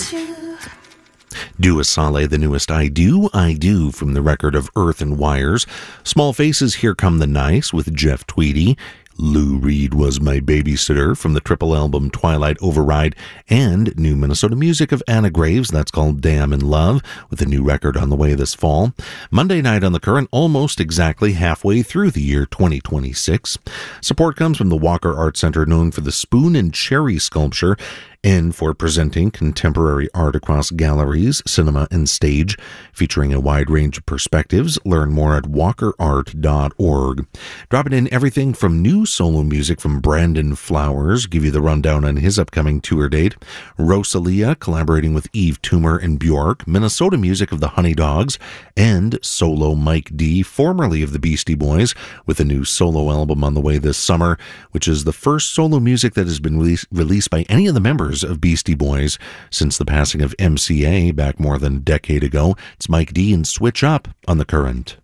Dua Saleh, the newest I Do from the record of Earth and Wires. Small Faces, Here Come the Nice with Jeff Tweedy. Lou Reed Was My Babysitter from the triple album Twilight Override, and new Minnesota music of Anna Graves, that's called Damn in Love, with a new record on the way this fall. Monday night on the Current, almost exactly halfway through the year 2026. Support comes from the Walker Art Center, known for the Spoon and Cherry sculpture, and for presenting contemporary art across galleries, cinema, and stage, featuring a wide range of perspectives. Learn more at walkerart.org. Dropping in everything from new solo music from Brandon Flowers, give you the rundown on his upcoming tour date. Rosalia collaborating with Eve Toomer and Bjork, Minnesota music of the Honey Dogs, and solo Mike D, formerly of the Beastie Boys, with a new solo album on the way this summer, which is the first solo music that has been released by any of the members of Beastie Boys since the passing of MCA back more than a decade ago. It's Mike D and Switch Up on The Current.